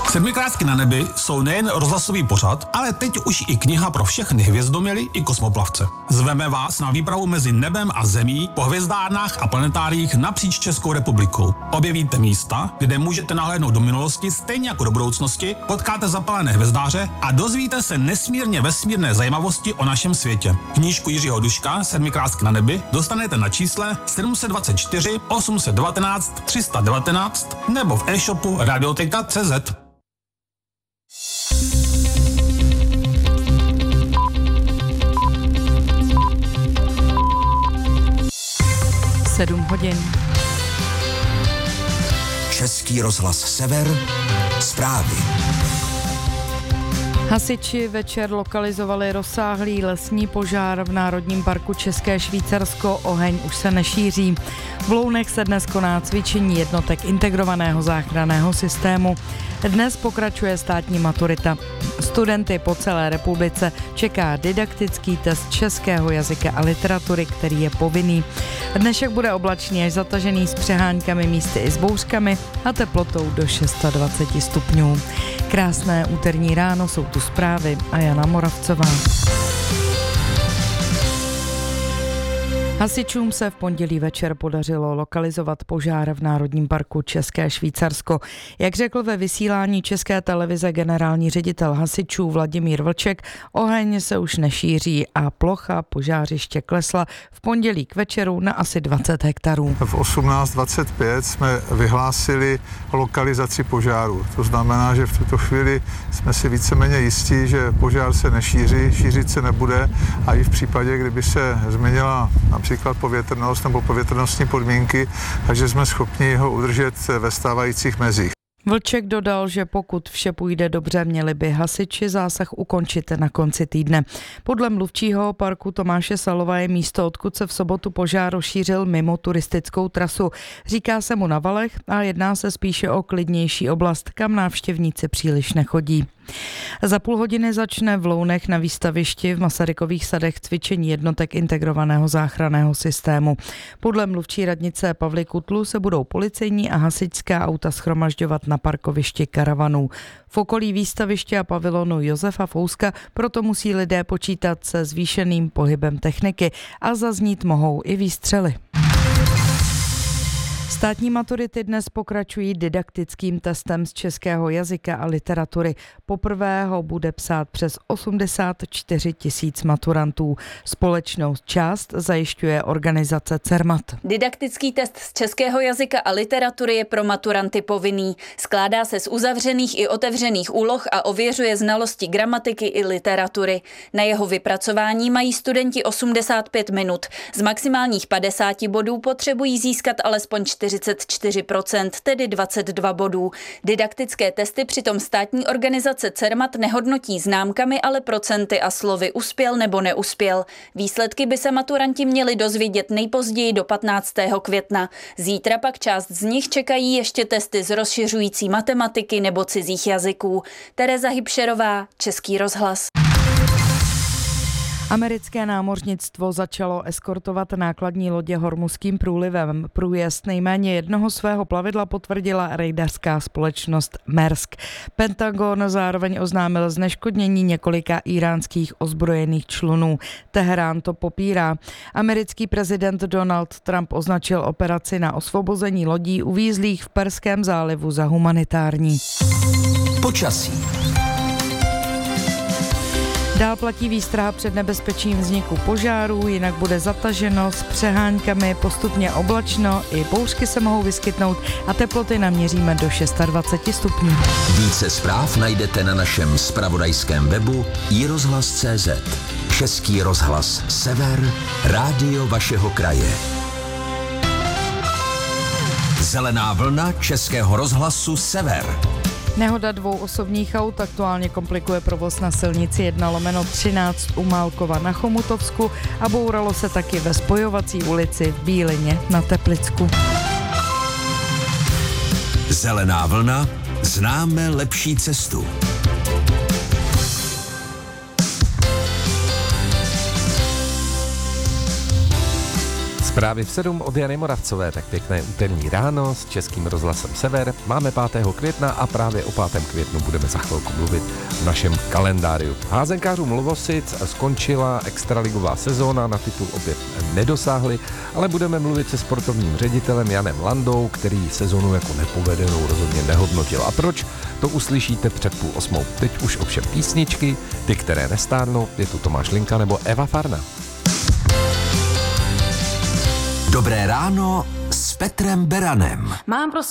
Sedmikrásky na nebi jsou nejen rozhlasový pořad, ale teď už i kniha pro všechny hvězdoměly i kosmoplavce. Zveme vás na výpravu mezi nebem a zemí po hvězdárnách a planetáriích napříč Českou republikou. Objevíte místa, kde můžete nahlédnout do minulosti stejně jako do budoucnosti, potkáte zapalené hvězdáře a dozvíte se nesmírně vesmírné zajímavosti o našem světě. Knížku Jiřího Duška Sedmikrásky na nebi dostanete na čísle 724 819 319 nebo v e-shopu radioteka.cz. 7 hodin. Český rozhlas Sever, zprávy. Hasiči večer lokalizovali rozsáhlý lesní požár v Národním parku České Švýcarsko. Oheň už se nešíří. V Lounech se dnes koná cvičení jednotek integrovaného záchranného systému. Dnes pokračuje státní maturita. Studenty po celé republice čeká didaktický test českého jazyka a literatury, který je povinný. Dnešek bude oblačný až zatažený s přeháňkami, místy i s bouřkami a teplotou do 26 stupňů. Krásné úterní ráno, jsou tu zprávy a Jana Moravcová. Hasičům se v pondělí večer podařilo lokalizovat požár v Národním parku České Švýcarsko. Jak řekl ve vysílání České televize generální ředitel hasičů Vladimír Vlček, oheň se už nešíří a plocha požářiště klesla v pondělí k večeru na asi 20 hektarů. V 18:25 jsme vyhlásili lokalizaci požáru. To znamená, že v tuto chvíli jsme si víceméně jistí, že požár se nešíří, šířit se nebude a i v případě, kdyby se změnila například povětrnost nebo povětrnostní podmínky, takže jsme schopni ho udržet ve stávajících mezích. Vlček dodal, že pokud vše půjde dobře, měli by hasiči zásah ukončit na konci týdne. Podle mluvčího parku Tomáše Salova je místo, odkud se v sobotu požár rozšířil mimo turistickou trasu. Říká se mu na Valech a jedná se spíše o klidnější oblast, kam návštěvníci příliš nechodí. Za půl hodiny začne v Lounech na výstavišti v Masarykových sadech cvičení jednotek integrovaného záchranného systému. Podle mluvčí radnice Pavly Kutlu se budou policejní a hasičská auta shromažďovat na parkovišti karavanů. V okolí výstaviště a pavilonu Josefa Fouska proto musí lidé počítat se zvýšeným pohybem techniky a zaznít mohou i výstřely. Státní maturity dnes pokračují didaktickým testem z českého jazyka a literatury. Poprvé ho bude psát přes 84 000 maturantů. Společnou část zajišťuje organizace CERMAT. Didaktický test z českého jazyka a literatury je pro maturanty povinný. Skládá se z uzavřených i otevřených úloh a ověřuje znalosti gramatiky i literatury. Na jeho vypracování mají studenti 85 minut. Z maximálních 50 bodů potřebují získat alespoň 44%, tedy 22 bodů. Didaktické testy přitom státní organizace CERMAT nehodnotí známkami, ale procenty a slovy uspěl nebo neuspěl. Výsledky by se maturanti měli dozvědět nejpozději do 15. května. Zítra pak část z nich čekají ještě testy z rozšiřující matematiky nebo cizích jazyků. Tereza Hybšerová, Český rozhlas. Americké námořnictvo začalo eskortovat nákladní lodě Hormuzským průlivem. Průjezd nejméně jednoho svého plavidla potvrdila rejdařská společnost Maersk. Pentagon zároveň oznámil zneškodnění několika íránských ozbrojených člunů. Teherán to popírá. Americký prezident Donald Trump označil operaci na osvobození lodí uvízlých v Perském zálivu za humanitární. Počasí. Dál platí výstraha před nebezpečím vzniku požárů, jinak bude zataženo s přeháňkami, postupně oblačno, i bouřky se mohou vyskytnout a teploty naměříme do 26 stupňů. Více zpráv najdete na našem zpravodajském webu iRozhlas.cz. Český rozhlas Sever, rádio vašeho kraje. Zelená vlna Českého rozhlasu Sever. Nehoda 2 osobních aut aktuálně komplikuje provoz na silnici 1/13 u Málkova na Chomutovsku a bouralo se taky ve spojovací ulici v Bílině na Teplicku. Zelená vlna, známe lepší cestu. Právě v 7 od Jany Moravcové, tak pěkné úterní ráno s Českým rozhlasem Sever. Máme 5. května a právě o 5. květnu budeme za chvilku mluvit v našem kalendáriu. Házenkářům Lovosic skončila extraligová sezóna, na titul opět nedosáhli, ale budeme mluvit se sportovním ředitelem Janem Landou, který sezónu jako nepovedenou rozhodně nehodnotil. A proč? To uslyšíte před 7:30. Teď už ovšem písničky, ty, které nestárnou, je tu Tomáš Linka nebo Eva Farna. Dobré ráno s Petrem Beranem. Mám